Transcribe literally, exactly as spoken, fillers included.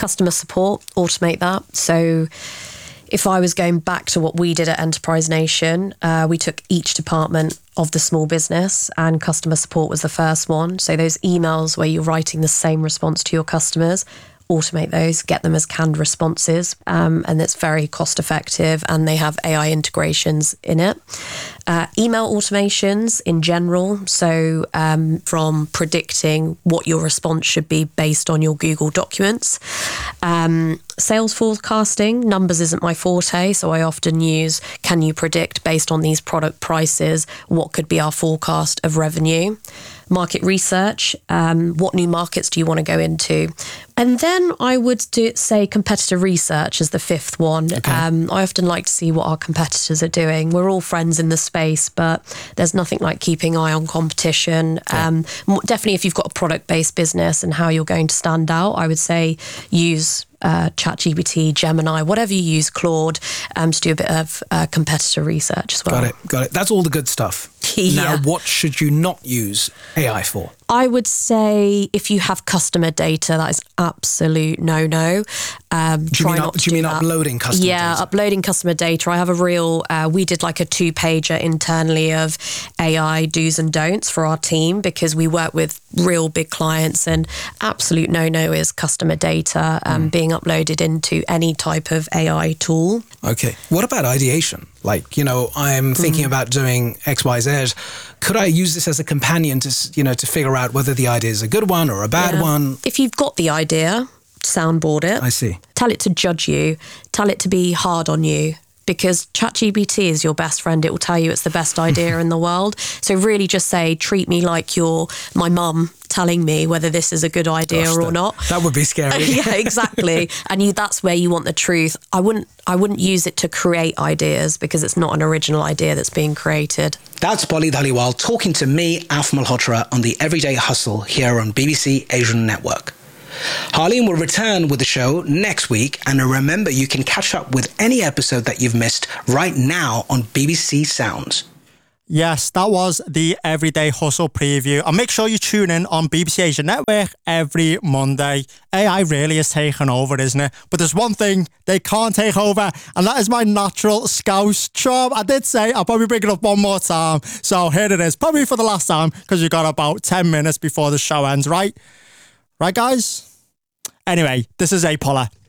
customer support, automate that. So if I was going back to what we did at Enterprise Nation, uh, we took each department of the small business, and customer support was the first one. So those emails where you're writing the same response to your customers, automate those, get them as canned responses, um, and it's very cost effective, and they have A I integrations in it. Uh, email automations in general, so um, from predicting what your response should be based on your Google Documents. Um, sales forecasting, numbers isn't my forte, so I often use, can you predict based on these product prices, what could be our forecast of revenue? Market research, um, what new markets do you want to go into? And then I would do, say competitor research as the fifth one. Okay. Um, I often like to see what our competitors are doing. We're all friends in the space, but there's nothing like keeping eye on competition. Okay. Um, definitely if you've got a product-based business and how you're going to stand out, I would say use uh, ChatGPT, Gemini, whatever you use, Claude, um, to do a bit of uh, competitor research as well. Got it, got it. That's all the good stuff. Yeah. Now, what should you not use A I for? I would say if you have customer data, that is absolute no-no. Um, do you try mean, not up, to do you do mean that. uploading customer yeah, data? Yeah, uploading customer data. I have a real, uh, we did like a two-pager internally of A I do's and don'ts for our team because we work with real big clients, and absolute no-no is customer data um, mm. being uploaded into any type of A I tool. Okay. What about ideation? Like, you know, I'm thinking mm. about doing X, Y, Z. Could I use this as a companion to, you know, to figure out whether the idea is a good one or a bad yeah. one? If you've got the idea, soundboard it. I see. Tell it to judge you. Tell it to be hard on you. Because ChatGPT is your best friend. It will tell you it's the best idea in the world. So really just say, treat me like you're my mum telling me whether this is a good idea Gosh, or that, not. That would be scary. Yeah, exactly. And you, that's where you want the truth. I wouldn't I wouldn't use it to create ideas because it's not an original idea that's being created. That's Polly Dhaliwal talking to me, Alf Malhotra, on the Everyday Hustle here on B B C Asian Network. Harleen will return with the show next week, and remember you can catch up with any episode that you've missed right now on B B C Sounds. Yes, that was the Everyday Hustle preview. And make sure you tune in on B B C Asia Network every Monday. A I really is taking over, isn't it? But there's one thing they can't take over, and that is my natural Scouse charm. I did say I'll probably bring it up one more time. So here it is, probably for the last time, because you've got about ten minutes before the show ends, right? Right, guys? Anyway, this is A Polla.